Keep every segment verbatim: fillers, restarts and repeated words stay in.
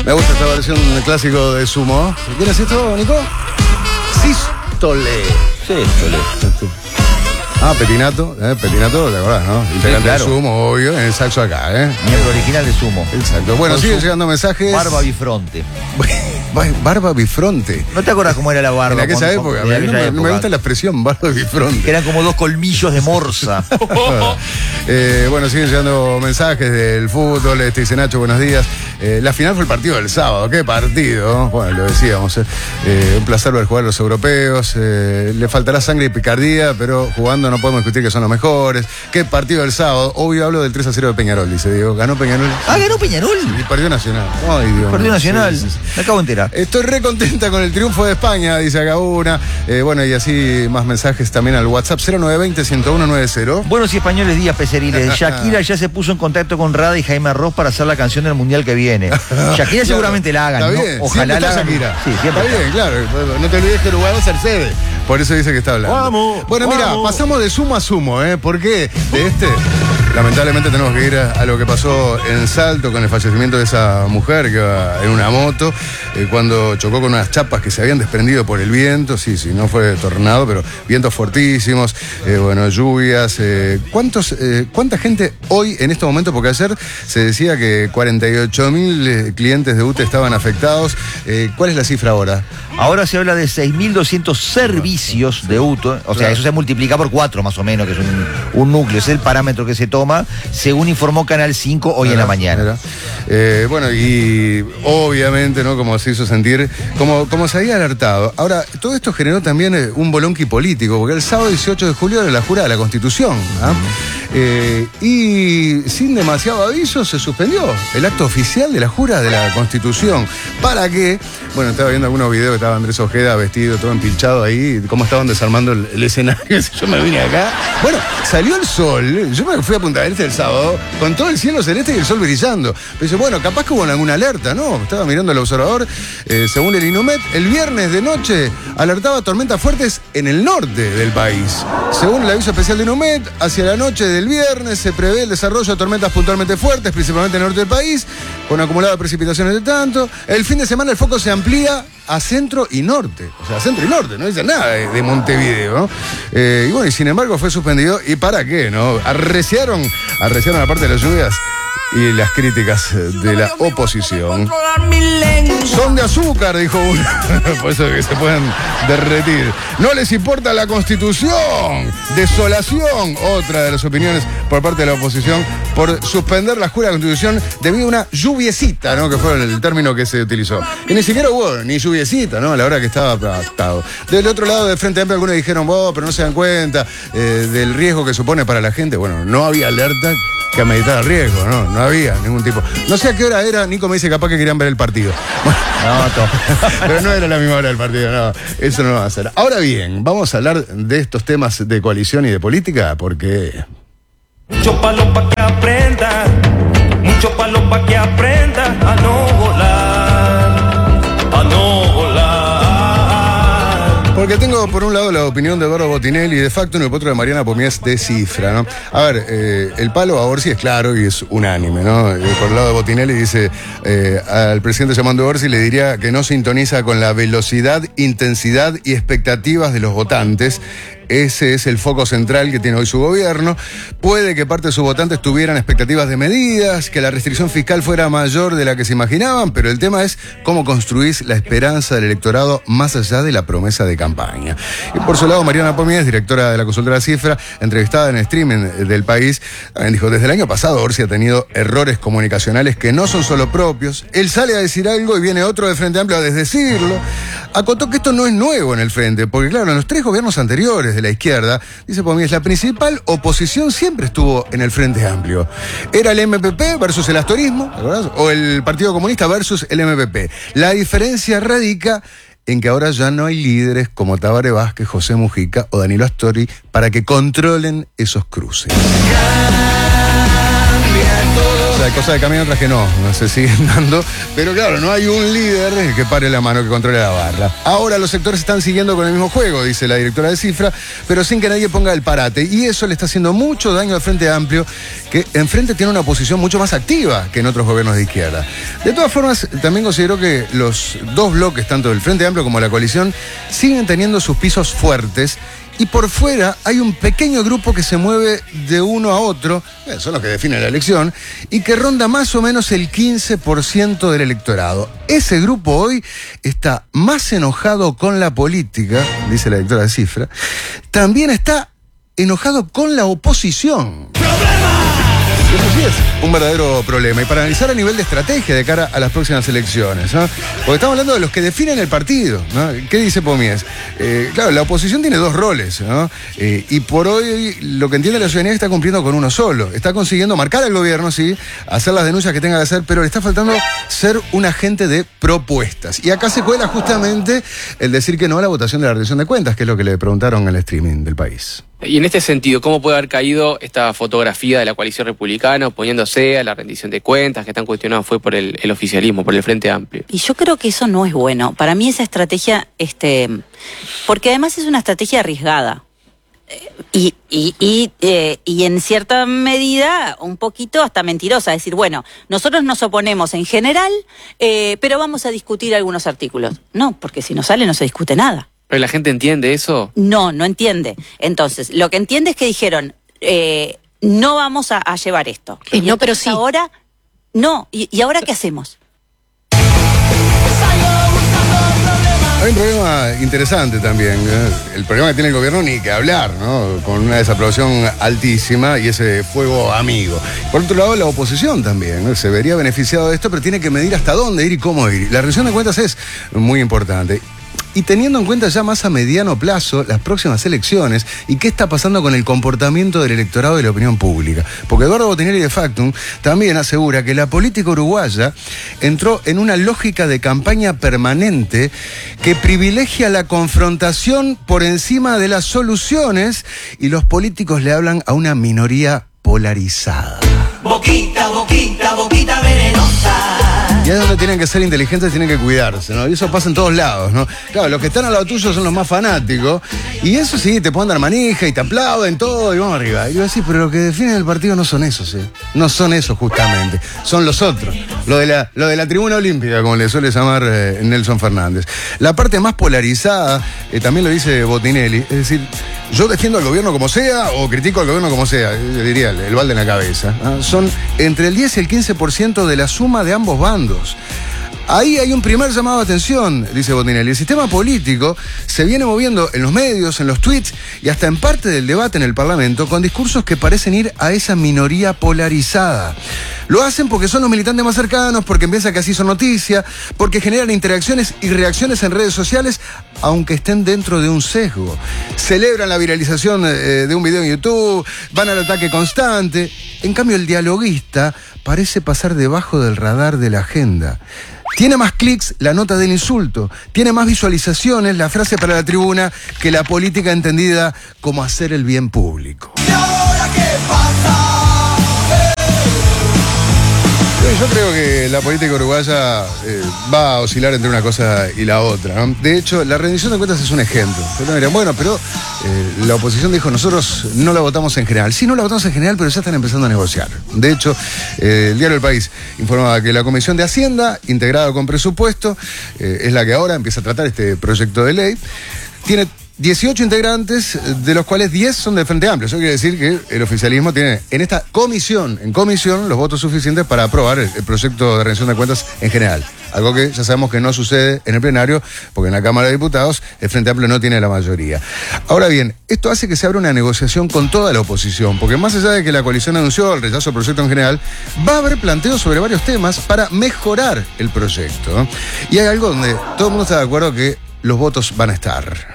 Me gusta esta versión clásico de Sumo. ¿Quién es esto, Nico? Sístole. Sístole. Ah, Petinato, ¿eh? Petinato, ¿te acordás, no? Integrante sí, claro. de Sumo, obvio, en el saxo acá, ¿eh? Miembro original de Sumo. Exacto. Bueno, siguen llegando mensajes. Barba bifronte. Barba bifronte. ¿No te acuerdas cómo era la barba? En aquella con, época, con, no, me, me gusta la expresión barba bifronte. Que eran como dos colmillos de morsa. eh, bueno, siguen llegando mensajes del fútbol. Este dice Nacho, buenos días. Eh, la final fue el partido del sábado. ¿Qué partido? Bueno, lo decíamos. Eh. Eh, un placer ver jugar a los europeos. Eh, le faltará sangre y picardía, pero jugando no podemos discutir que son los mejores. ¿Qué partido del sábado? Obvio hablo del tres a cero de Peñarol, dice Diego. ¿Ganó Peñarol? Ah, ganó Peñarol. Y perdió Nacional. Ay, Dios. Perdió Nacional. Sí, sí, sí. Me acabo de enterar. Estoy re contenta con el triunfo de España, dice acá una. Eh, bueno, y así más mensajes también al WhatsApp cero nueve dos cero, uno uno nueve cero. Buenos y españoles días, Peceriles. Shakira ya se puso en contacto con Rada y Jaime Ross para hacer la canción del mundial que viene. Shakira claro, seguramente la hagan, ¿no? Ojalá la hagan. Shakira. Sí, siempre está bien, claro. No te olvides que Uruguay va a ser sede. Por eso dice que está hablando. Vamos. Bueno, vamos. mira, pasamos de sumo a sumo, ¿eh? ¿Por qué? De este. Lamentablemente tenemos que ir a, a lo que pasó en Salto con el fallecimiento de esa mujer que iba en una moto eh, cuando chocó con unas chapas que se habían desprendido por el viento. Sí, sí, no fue tornado, pero vientos fortísimos, eh, bueno, lluvias. Eh, ¿cuántos, eh, ¿Cuánta gente hoy en este momento? Porque ayer se decía que cuarenta y ocho mil eh, clientes de U T E están afectados. Eh, ¿Cuál es la cifra ahora? Ahora se habla de seis mil doscientos servicios de U T E, o sea, claro. Eso se multiplica por cuatro más o menos, que es un, un núcleo, es el parámetro que se toma, según informó Canal cinco hoy era, en la mañana. Eh, bueno, y obviamente, ¿no? Como se hizo sentir, como, como se había alertado. Ahora, todo esto generó también eh, un bolonqui político, porque el sábado dieciocho de julio era la jura de la Constitución, ¿ah? Eh, y sin demasiado aviso se suspendió el acto oficial de la jura de la Constitución. ¿Para qué? Bueno, estaba viendo algunos videos que estaba Andrés Ojeda vestido, todo empilchado ahí, cómo estaban desarmando el, el escenario. Yo me vine acá. Bueno, salió el sol. Yo me fui a Punta del Este el sábado con todo el cielo celeste y el sol brillando. Pero dice, bueno, capaz que hubo alguna alerta, ¿no? Estaba mirando el observador. Eh, según el INUMET, el viernes de noche alertaba tormentas fuertes en el norte del país. Según el aviso especial de INUMET, hacia la noche del viernes se prevé el desarrollo de tormentas puntualmente fuertes, principalmente en el norte del país, con acumulado de precipitaciones de tanto. El fin de semana el foco se amplía a centro y norte. O sea, centro y norte, no dice nada de, de Montevideo, ¿no? Eh, y bueno, y sin embargo fue suspendido. ¿Y para qué, no? Arreciaron, arreciaron aparte de las lluvias y las críticas de la oposición. Son de azúcar, dijo uno. Por eso que se pueden derretir. No les importa la Constitución. Desolación. Otra de las opiniones por parte de la oposición por suspender la jura de la Constitución debido a una lluviecita, ¿no? Que fue el término que se utilizó. Y ni siquiera hubo ni lluviecita, ¿no? A la hora que estaba adaptado. Del otro lado del Frente Amplio algunos dijeron, oh, pero no se dan cuenta eh, del riesgo que supone para la gente. Bueno, no había alerta que meditar el riesgo, ¿no? No había ningún tipo. No sé a qué hora era, Nico me dice capaz que querían ver el partido. Bueno, no, to. Pero no era la misma hora del partido, no. Eso no va a ser. Ahora bien, vamos a hablar de estos temas de coalición y de política, porque... Mucho palo pa' que aprenda, mucho palo pa' que aprenda a no volar, a no volar. Porque tengo por un lado la opinión de Eduardo Botinelli y de facto en el otro de Mariana Pomies de Cifra, ¿no? A ver, eh, el palo a Orsi es claro y es unánime, ¿no? Eh, por el lado de Botinelli dice, eh, al presidente llamando Orsi le diría que no sintoniza con la velocidad, intensidad y expectativas de los votantes. Ese es el foco central que tiene hoy su gobierno. Puede que parte de sus votantes tuvieran expectativas de medidas, que la restricción fiscal fuera mayor de la que se imaginaban, pero el tema es cómo construís la esperanza del electorado más allá de la promesa de campaña. Y por su lado, Mariana Pomies, directora de la consultora Cifra, entrevistada en el streaming del país, también dijo, desde el año pasado Orsi ha tenido errores comunicacionales que no son solo propios. Él sale a decir algo y viene otro de Frente Amplio a desdecirlo. Acotó que esto no es nuevo en el Frente, porque claro, en los tres gobiernos anteriores de la izquierda, dice Pomies, la principal oposición siempre estuvo en el Frente Amplio. Era el M P P versus el astorismo, ¿verdad? O el Partido Comunista versus el M P P. La diferencia radica en que ahora ya no hay líderes como Tabaré Vázquez, José Mujica o Danilo Astori para que controlen esos cruces. Cambia todo. sea, hay cosas de camino, otras que no, no se siguen dando. Pero claro, no hay un líder que pare la mano, que controle la barra. Ahora los sectores están siguiendo con el mismo juego, dice la directora de Cifra, pero sin que nadie ponga el parate. Y eso le está haciendo mucho daño al Frente Amplio, que en Frente tiene una posición mucho más activa que en otros gobiernos de izquierda. De todas formas, también considero que los dos bloques, tanto del Frente Amplio como la coalición, siguen teniendo sus pisos fuertes. Y por fuera hay un pequeño grupo que se mueve de uno a otro, eh, son los que definen la elección, y que ronda más o menos el quince por ciento del electorado. Ese grupo hoy está más enojado con la política, dice la directora de Cifra, también está enojado con la oposición. Y eso sí es un verdadero problema. Y para analizar a nivel de estrategia de cara a las próximas elecciones, ¿no? Porque estamos hablando de los que definen el partido, ¿no? ¿Qué dice Pomies? Eh, claro, la oposición tiene dos roles, ¿no? Eh, y por hoy lo que entiende la ciudadanía es que está cumpliendo con uno solo. Está consiguiendo marcar al gobierno, sí, hacer las denuncias que tenga que hacer, pero le está faltando ser un agente de propuestas. Y acá se cuela justamente el decir que no a la votación de la rendición de cuentas, que es lo que le preguntaron en el streaming del País. Y en este sentido, ¿cómo puede haber caído esta fotografía de la coalición republicana oponiéndose a la rendición de cuentas que están cuestionadas fue por el, el oficialismo, por el Frente Amplio? Y yo creo que eso no es bueno. Para mí esa estrategia, este, porque además es una estrategia arriesgada. Y, y, y, eh, y en cierta medida un poquito hasta mentirosa, es decir, bueno, nosotros nos oponemos en general, eh, pero vamos a discutir algunos artículos. No, porque si no sale no se discute nada. ¿Pero la gente entiende eso? No, no entiende. Entonces, lo que entiende es que dijeron, eh, no vamos a, a llevar esto. Eh, no, pero sí. Ahora, no. ¿Y, y ahora qué hacemos? Hay un problema interesante también, ¿eh? El problema que tiene el gobierno ni que hablar, ¿no? Con una desaprobación altísima y ese fuego amigo. Por otro lado, la oposición también, ¿no? Se vería beneficiado de esto, pero tiene que medir hasta dónde ir y cómo ir. La rendición de cuentas es muy importante. Y teniendo en cuenta ya más a mediano plazo las próximas elecciones y qué está pasando con el comportamiento del electorado y la opinión pública. Porque Eduardo Botinelli de Factum también asegura que la política uruguaya entró en una lógica de campaña permanente que privilegia la confrontación por encima de las soluciones y los políticos le hablan a una minoría polarizada. Boquita, boquita, boquita venenosa. Y es donde tienen que ser inteligentes, tienen que cuidarse, ¿no? Y eso pasa en todos lados, ¿no? Claro, los que están al lado tuyo son los más fanáticos. Y eso sí, te pueden dar manija y te aplauden todo y vamos arriba. Y yo sí, pero lo que definen el partido no son esos, ¿eh? No son esos justamente. Son los otros. Lo de la, lo de la tribuna olímpica, como le suele llamar eh, Nelson Fernández. La parte más polarizada, eh, también lo dice Botinelli, es decir, yo defiendo al gobierno como sea o critico al gobierno como sea, yo diría el, el balde en la cabeza. ¿Ah? Son entre el diez y el quince por ciento de la suma de ambos bandos. Ahí hay un primer llamado de atención, dice Botinelli. El sistema político se viene moviendo en los medios, en los tweets y hasta en parte del debate en el Parlamento con discursos que parecen ir a esa minoría polarizada. Lo hacen porque son los militantes más cercanos, porque piensan que así son noticias, porque generan interacciones y reacciones en redes sociales, aunque estén dentro de un sesgo. Celebran la viralización eh, de un video en YouTube, van al ataque constante. En cambio, el dialoguista parece pasar debajo del radar de la agenda. Tiene más clics la nota del insulto, tiene más visualizaciones la frase para la tribuna que la política entendida como hacer el bien público. ¿Y ahora qué pasa? Yo creo que la política uruguaya eh, va a oscilar entre una cosa y la otra, ¿no? De hecho, la rendición de cuentas es un ejemplo. Pero dirán, bueno, pero eh, la oposición dijo, nosotros no la votamos en general. Sí, no la votamos en general, pero ya están empezando a negociar. De hecho, eh, el diario El País informaba que la Comisión de Hacienda, integrada con presupuesto, eh, es la que ahora empieza a tratar este proyecto de ley. Tiene dieciocho integrantes, de los cuales diez son del Frente Amplio. Eso quiere decir que el oficialismo tiene en esta comisión, en comisión, los votos suficientes para aprobar el, el proyecto de rendición de cuentas en general. Algo que ya sabemos que no sucede en el plenario, porque en la Cámara de Diputados el Frente Amplio no tiene la mayoría. Ahora bien, esto hace que se abra una negociación con toda la oposición, porque más allá de que la coalición anunció el rechazo al proyecto en general, va a haber planteos sobre varios temas para mejorar el proyecto, ¿no? Y hay algo donde todo el mundo está de acuerdo que los votos van a estar.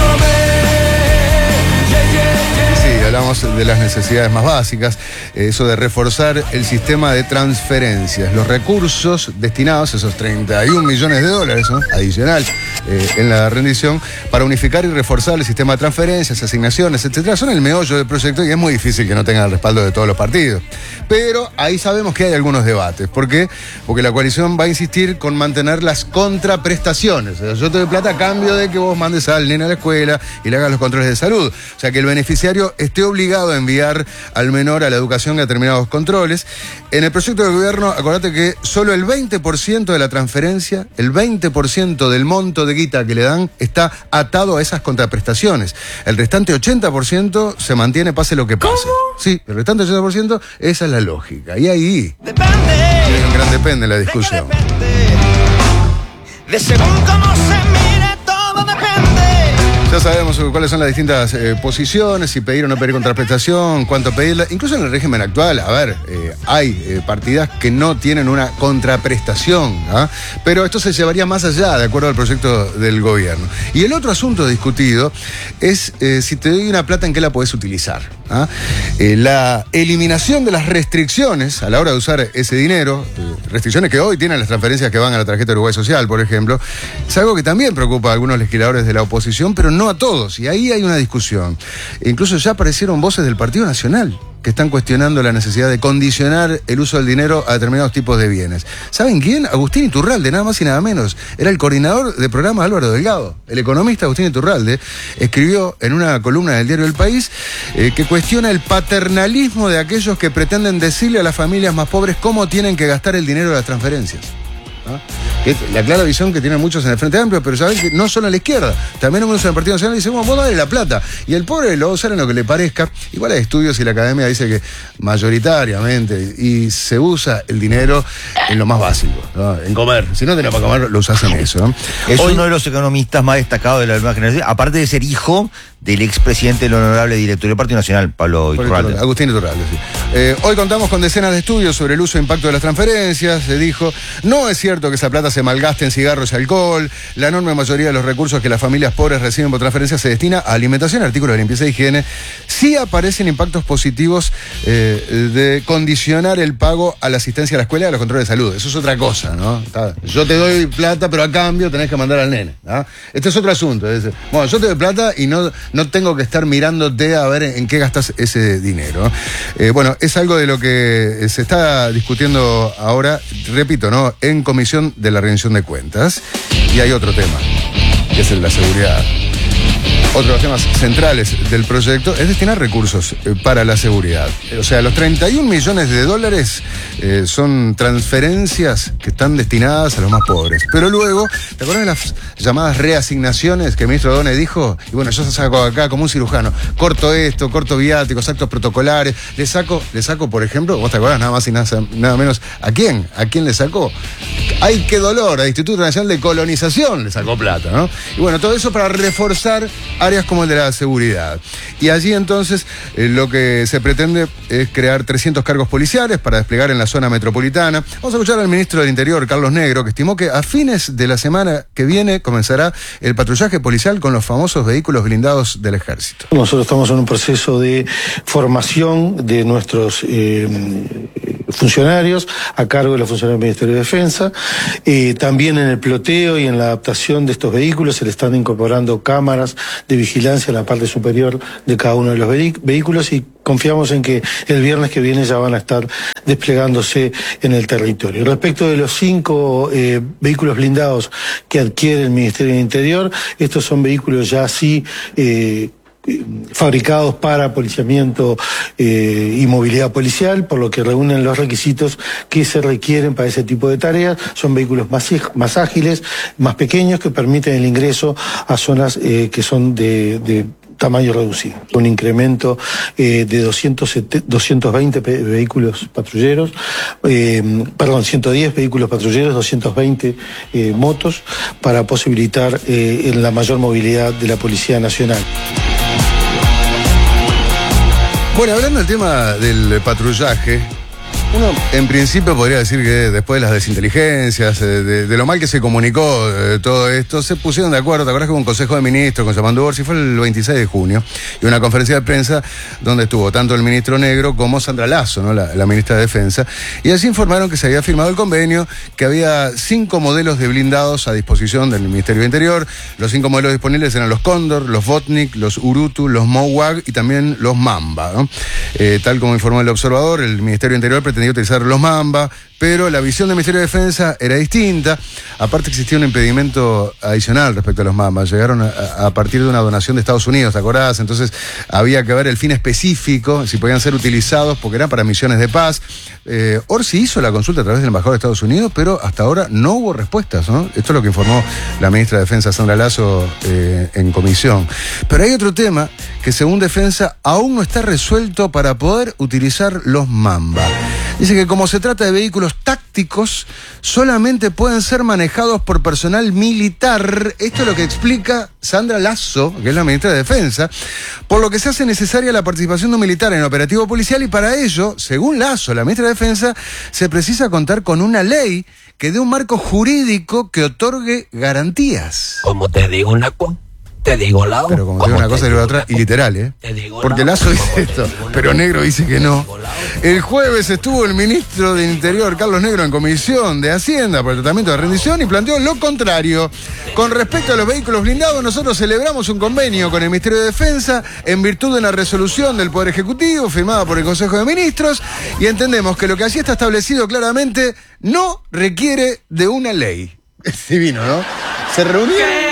Sí, hablamos de las necesidades más básicas, eso de reforzar el sistema de transferencias, los recursos destinados, esos treinta y un millones de dólares, ¿no? Adicional, eh, en la rendición, para unificar y reforzar el sistema de transferencias, asignaciones, etcétera. Son el meollo del proyecto y es muy difícil que no tengan el respaldo de todos los partidos. Pero ahí sabemos que hay algunos debates. ¿Por qué? Porque la coalición va a insistir con mantener las contraprestaciones. O sea, yo te doy plata a cambio de que vos mandes al nene a la escuela y le hagas los controles de salud. O sea, que el beneficiario esté obligado a enviar al menor a la educación a determinados controles. En el proyecto del gobierno, acordate que solo el veinte por ciento de la transferencia, el veinte por ciento del monto de guita que le dan, está atado a esas contraprestaciones. El restante ochenta por ciento se mantiene pase lo que pase. ¿Cómo? Sí, el restante ochenta por ciento, esa es la lógica. Y ahí hay un gran depende en la discusión. De según cómo se mire, todo depende. Ya sabemos cuáles son las distintas eh, posiciones, si pedir o no pedir contraprestación, cuánto pedirla. Incluso en el régimen actual, a ver, eh, hay eh, partidas que no tienen una contraprestación, ¿ah? Pero esto se llevaría más allá, de acuerdo al proyecto del gobierno. Y el otro asunto discutido es eh, si te doy una plata, ¿en qué la podés utilizar? ¿Ah? Eh, la eliminación de las restricciones a la hora de usar ese dinero, eh, restricciones que hoy tienen las transferencias que van a la tarjeta de Uruguay Social, por ejemplo, es algo que también preocupa a algunos legisladores de la oposición, pero no a todos, y ahí hay una discusión. E incluso ya aparecieron voces del Partido Nacional que están cuestionando la necesidad de condicionar el uso del dinero a determinados tipos de bienes. ¿Saben quién? Agustín Iturralde, nada más y nada menos. Era el coordinador de programas Álvaro Delgado. El economista Agustín Iturralde escribió en una columna del diario El País eh, que cuestiona el paternalismo de aquellos que pretenden decirle a las familias más pobres cómo tienen que gastar el dinero de las transferencias. ¿Ah? La clara visión que tienen muchos en el Frente Amplio, pero saben que no solo a la izquierda, también algunos en el Partido Nacional dicen, bueno, vos dale la plata, y el pobre lo va a usar en lo que le parezca. Igual hay estudios y la academia dice que mayoritariamente y se usa el dinero en lo más básico, ¿no? En comer. Si no tenés para comer, lo usás en eso, ¿no? Es Hoy, uno de los economistas más destacados de la nueva generación, aparte de ser hijo del expresidente del honorable directorio del Partido Nacional, Pablo Iturralde. Agustín Iturralde, sí. Eh, hoy contamos con decenas de estudios sobre el uso e impacto de las transferencias. Se dijo, no es cierto que esa plata se malgaste en cigarros y alcohol. La enorme mayoría de los recursos que las familias pobres reciben por transferencias se destina a alimentación, artículos de limpieza e higiene. Sí aparecen impactos positivos eh, de condicionar el pago a la asistencia a la escuela y a los controles de salud. Eso es otra cosa, ¿no? Yo te doy plata, pero a cambio tenés que mandar al nene, ¿no? Este es otro asunto. Es, bueno, yo te doy plata y no, no tengo que estar mirándote a ver en qué gastas ese dinero. Eh, bueno, es algo de lo que se está discutiendo ahora, repito, ¿no? En comisión de la rendición de cuentas. Y hay otro tema, que es el de la seguridad. Otro de los temas centrales del proyecto es destinar recursos eh, para la seguridad. O sea, los treinta y un millones de dólares eh, son transferencias que están destinadas a los más pobres. Pero luego, ¿te acuerdas de las llamadas reasignaciones que el ministro Done dijo? Y bueno, yo saco acá como un cirujano, corto esto, corto viáticos, actos protocolares, le saco, le saco, por ejemplo, vos te acuerdas nada más y nada, nada menos, ¿a quién? ¿A quién le sacó? ¡Ay, qué dolor! Al Instituto Nacional de Colonización le sacó plata, ¿no? Y bueno, todo eso para reforzar áreas como el de la seguridad. Y allí entonces eh, lo que se pretende es crear trescientos cargos policiales para desplegar en la zona metropolitana. Vamos a escuchar al ministro del Interior, Carlos Negro, que estimó que a fines de la semana que viene comenzará el patrullaje policial con los famosos vehículos blindados del Ejército. Nosotros estamos en un proceso de formación de nuestros eh, funcionarios a cargo de la función del Ministerio de Defensa. Eh, también en el ploteo y en la adaptación de estos vehículos se le están incorporando cámaras de vigilancia en la parte superior de cada uno de los vehículos y confiamos en que el viernes que viene ya van a estar desplegándose en el territorio. Respecto de los cinco eh, vehículos blindados que adquiere el Ministerio del Interior, estos son vehículos ya así eh, fabricados para policiamiento eh, y movilidad policial, por lo que reúnen los requisitos que se requieren para ese tipo de tareas. Son vehículos más, más ágiles, más pequeños, que permiten el ingreso a zonas eh, que son de, de tamaño reducido. Un incremento eh, de doscientos veinte vehículos patrulleros, eh, perdón, ciento diez vehículos patrulleros, doscientos veinte eh, motos, para posibilitar eh, la mayor movilidad de la Policía Nacional. Bueno, hablando del tema del patrullaje, Uno, en principio, podría decir que después de las desinteligencias, de, de, de lo mal que se comunicó eh, todo esto, se pusieron de acuerdo. ¿Te acuerdas que hubo un consejo de ministros con Yamandú Orsi? Fue el veintiséis de junio, y una conferencia de prensa donde estuvo tanto el ministro Negro como Sandra Lasso, ¿no? la, la ministra de Defensa, y así informaron que se había firmado el convenio, que había cinco modelos de blindados a disposición del Ministerio de Interior. Los cinco modelos disponibles eran los Cóndor, los Botnik, los Urutu, los Mowag y también los Mamba, ¿no? Eh, tal como informó el observador, el Ministerio de Interior pretendía utilizar los Mamba, pero la visión del Ministerio de Defensa era distinta. Aparte existía un impedimento adicional respecto a los Mamba. Llegaron a, a partir de una donación de Estados Unidos, ¿te acordás? Entonces había que ver el fin específico, si podían ser utilizados, porque eran para misiones de paz. Eh, Orsi hizo la consulta a través del embajador de Estados Unidos, pero hasta ahora no hubo respuestas, ¿no? Esto es lo que informó la ministra de Defensa, Sandra Lasso, eh, en comisión. Pero hay otro tema que, según Defensa, aún no está resuelto para poder utilizar los Mamba. Dice que como se trata de vehículos tácticos, solamente pueden ser manejados por personal militar. Esto es lo que explica Sandra Lasso, que es la ministra de Defensa, por lo que se hace necesaria la participación de un militar en operativo policial, y para ello, según Lasso, la ministra de Defensa, se precisa contar con una ley que dé un marco jurídico que otorgue garantías. Como te digo una cosa, te digo la otra. Pero como te digo una cosa y la otra, y literal, ¿eh? Porque Lasso dice esto, pero Negro dice que no. El jueves estuvo el ministro de Interior, Carlos Negro, en comisión de Hacienda por el tratamiento de rendición y planteó lo contrario. Con respecto a los vehículos blindados, nosotros celebramos un convenio con el Ministerio de Defensa en virtud de una resolución del Poder Ejecutivo firmada por el Consejo de Ministros, y entendemos que lo que allí está establecido claramente no requiere de una ley. Es divino, ¿no? Se reunieron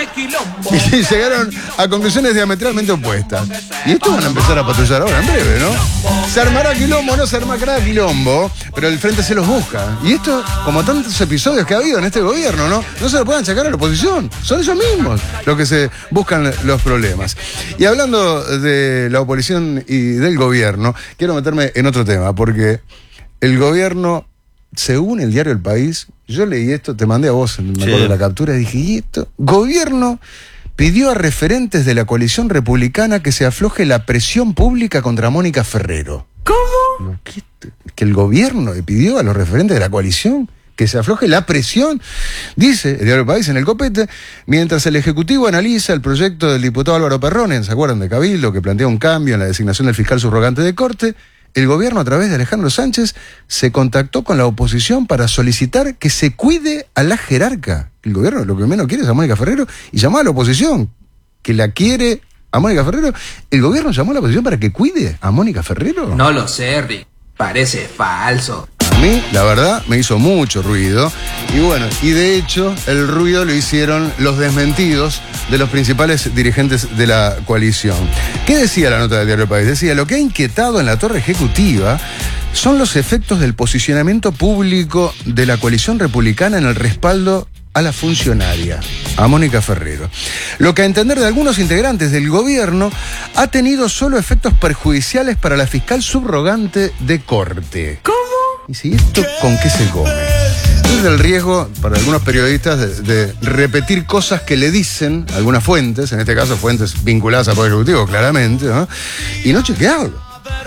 y llegaron a conclusiones diametralmente opuestas. Y esto van a empezar a patrullar ahora en breve, ¿no? Se armará quilombo, no se armará quilombo, pero el frente se los busca. Y esto, como tantos episodios que ha habido en este gobierno, ¿no? No se lo pueden achacar a la oposición. Son ellos mismos los que se buscan los problemas. Y hablando de la oposición y del gobierno, quiero meterme en otro tema, porque el gobierno, según el diario El País, yo leí esto, te mandé a vos, me acuerdo de la captura, y dije, ¿y esto? Gobierno pidió a referentes de la coalición republicana que se afloje la presión pública contra Mónica Ferrero. ¿Cómo? ¿Qué? ¿Que el gobierno le pidió a los referentes de la coalición que se afloje la presión? Dice el diario El País en el copete, mientras el Ejecutivo analiza el proyecto del diputado Álvaro Perrone, ¿se acuerdan de Cabildo, que plantea un cambio en la designación del fiscal subrogante de corte? El gobierno, a través de Alejandro Sánchez, se contactó con la oposición para solicitar que se cuide a la jerarca. El gobierno lo que menos quiere es a Mónica Ferrero, y llamó a la oposición, que la quiere a Mónica Ferrero. ¿El gobierno llamó a la oposición para que cuide a Mónica Ferrero? No lo sé, Rick. Parece falso. A mí, la verdad, me hizo mucho ruido. Y bueno, y de hecho, el ruido lo hicieron los desmentidos de los principales dirigentes de la coalición. ¿Qué decía la nota del diario El País? Decía, lo que ha inquietado en la torre ejecutiva son los efectos del posicionamiento público de la coalición republicana en el respaldo a la funcionaria, a Mónica Ferrero. Lo que, a entender de algunos integrantes del gobierno, ha tenido solo efectos perjudiciales para la fiscal subrogante de corte. ¿Cómo? ¿Y si esto con qué se come? Es el riesgo para algunos periodistas de, de repetir cosas que le dicen algunas fuentes, en este caso fuentes vinculadas al Poder Ejecutivo, claramente, ¿no? Y no chequearlo.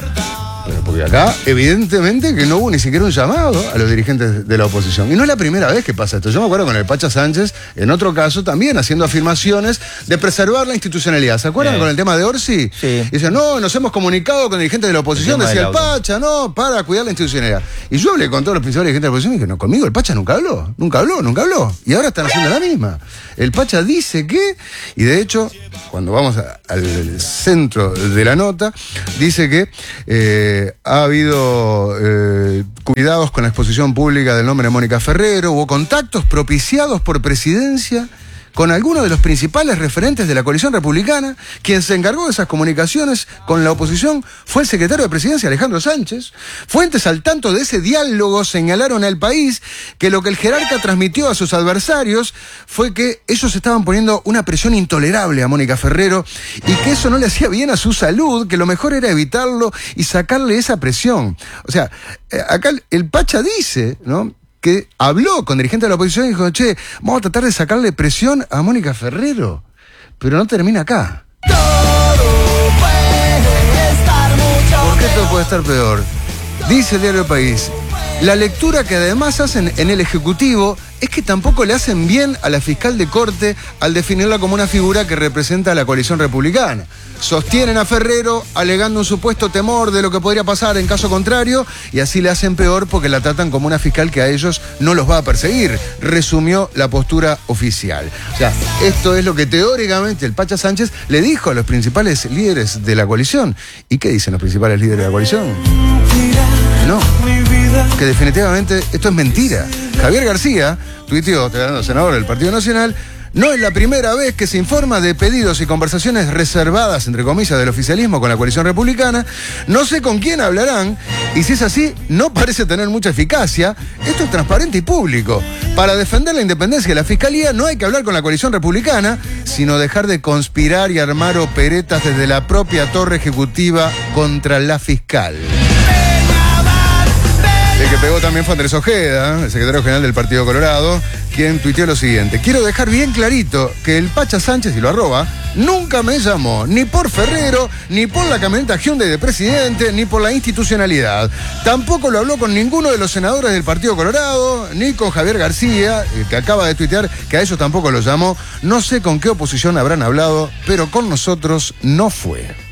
Porque acá, evidentemente, que no hubo ni siquiera un llamado a los dirigentes de la oposición. Y no es la primera vez que pasa esto. Yo me acuerdo con el Pacha Sánchez, en otro caso, también haciendo afirmaciones de preservar la institucionalidad. ¿Se acuerdan sí. con el tema de Orsi? Sí. Y decían, no, nos hemos comunicado con dirigentes de la oposición, el decía el Pacha, no, para cuidar la institucionalidad. Y yo hablé con todos los principales dirigentes de la oposición y dije, no, conmigo el Pacha nunca habló, nunca habló, nunca habló. Y ahora están haciendo la misma. El Pacha dice que, y de hecho, cuando vamos a, al centro de la nota, dice que eh, ha habido eh, cuidados con la exposición pública del nombre de Mónica Ferrero, hubo contactos propiciados por Presidencia con algunos de los principales referentes de la coalición republicana. Quien se encargó de esas comunicaciones con la oposición fue el secretario de Presidencia, Alejandro Sánchez. Fuentes al tanto de ese diálogo señalaron al País que lo que el jerarca transmitió a sus adversarios fue que ellos estaban poniendo una presión intolerable a Mónica Ferrero y que eso no le hacía bien a su salud, que lo mejor era evitarlo y sacarle esa presión. O sea, acá el Pacha dice, ¿no?, que habló con dirigentes de la oposición y dijo, che, vamos a tratar de sacarle presión a Mónica Ferrero. Pero no termina acá. Todo puede estar mucho ¿Por qué todo puede estar peor? Dice el diario El País, La lectura que además hacen en el Ejecutivo es que tampoco le hacen bien a la fiscal de corte al definirla como una figura que representa a la coalición republicana. Sostienen a Ferrero alegando un supuesto temor de lo que podría pasar en caso contrario y así le hacen peor porque la tratan como una fiscal que a ellos no los va a perseguir, resumió la postura oficial. O sea, esto es lo que teóricamente el Pacha Sánchez le dijo a los principales líderes de la coalición. ¿Y qué dicen los principales líderes de la coalición? No, que definitivamente esto es mentira. Javier García, tuiteó, senador del Partido Nacional, no es la primera vez que se informa de pedidos y conversaciones reservadas, entre comillas, del oficialismo con la coalición republicana. No sé con quién hablarán y si es así, no parece tener mucha eficacia. Esto es transparente y público. Para defender la independencia de la Fiscalía no hay que hablar con la coalición republicana, sino dejar de conspirar y armar operetas desde la propia torre ejecutiva contra la fiscal. El que pegó también fue Andrés Ojeda, el secretario general del Partido Colorado, quien tuiteó lo siguiente: quiero dejar bien clarito que el Pacha Sánchez, y lo arroba, nunca me llamó ni por Ferrero, ni por la camioneta Hyundai de presidente, ni por la institucionalidad. Tampoco lo habló con ninguno de los senadores del Partido Colorado, ni con Javier García, que acaba de tuitear que a ellos tampoco los llamó. No sé con qué oposición habrán hablado, pero con nosotros no fue.